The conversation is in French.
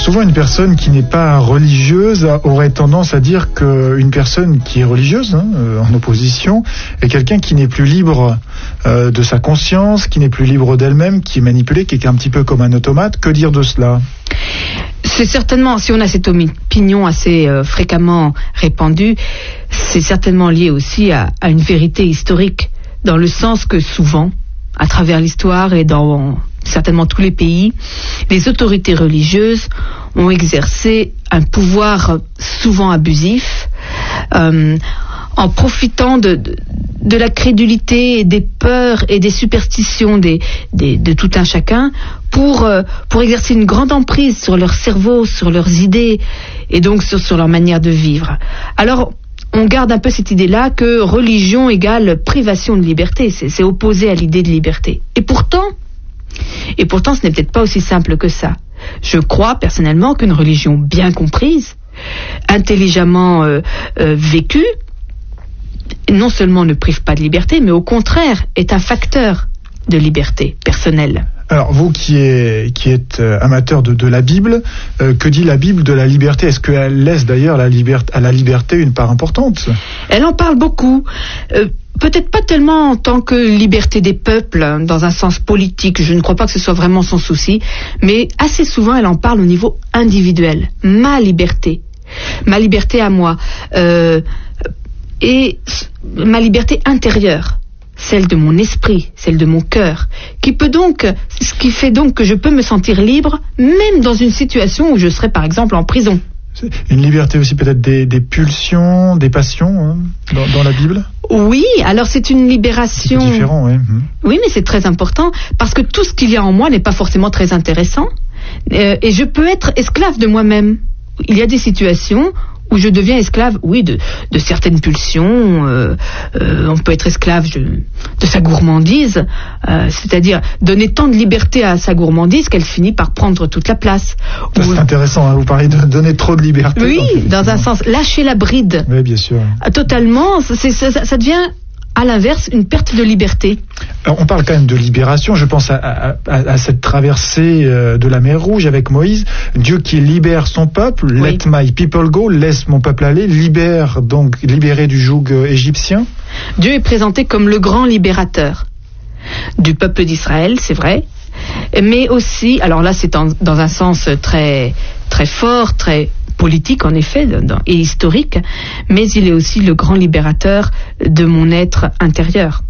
Souvent, une personne qui n'est pas religieuse aurait tendance à dire qu'une personne qui est religieuse, en opposition, est quelqu'un qui n'est plus libre de sa conscience, qui n'est plus libre d'elle-même, qui est manipulée, qui est un petit peu comme un automate. Que dire de cela ? C'est certainement, si on a cette opinion assez fréquemment répandue, c'est certainement lié aussi à une vérité historique, dans le sens que souvent, à travers l'histoire et dans certainement tous les pays, les autorités religieuses ont exercé un pouvoir souvent abusif, en profitant de la crédulité, des peurs et des superstitions de tout un chacun pour exercer une grande emprise sur leur cerveau, sur leurs idées et donc sur leur manière de vivre. Alors, on garde un peu cette idée-là que religion égale privation de liberté, c'est opposé à l'idée de liberté. Et pourtant, ce n'est peut-être pas aussi simple que ça. Je crois personnellement qu'une religion bien comprise, intelligemment vécue, non seulement ne prive pas de liberté, mais au contraire est un facteur de liberté personnelle. Alors vous qui êtes amateur de la Bible, que dit la Bible de la liberté ? Est-ce qu'elle laisse d'ailleurs à la liberté une part importante ? Elle en parle beaucoup. Peut-être pas tellement en tant que liberté des peuples, dans un sens politique, je ne crois pas que ce soit vraiment son souci, mais assez souvent elle en parle au niveau individuel. Ma liberté à moi, et ma liberté intérieure, celle de mon esprit, celle de mon cœur, ce qui fait donc que je peux me sentir libre, même dans une situation où je serais par exemple en prison. Une liberté aussi peut-être des pulsions, des passions dans la Bible ? Oui, alors c'est une libération... C'est différent, oui. Oui, mais c'est très important, parce que tout ce qu'il y a en moi n'est pas forcément très intéressant, et je peux être esclave de moi-même. Il y a des situations où je deviens esclave, oui, de certaines pulsions. On peut être esclave de sa gourmandise, c'est-à-dire donner tant de liberté à sa gourmandise qu'elle finit par prendre toute la place. C'est intéressant, vous parlez de donner trop de liberté. Oui, dans un sens, lâcher la bride. Oui, bien sûr. Totalement, ça devient... à l'inverse, une perte de liberté. Alors, on parle quand même de libération. Je pense à cette traversée de la mer Rouge avec Moïse. Dieu qui libère son peuple. Oui. Let my people go. Laisse mon peuple aller. Libéré du joug égyptien. Dieu est présenté comme le grand libérateur du peuple d'Israël, c'est vrai. Mais aussi, alors là c'est dans un sens très, très fort, très politique en effet et historique, mais il est aussi le grand libérateur de mon être intérieur.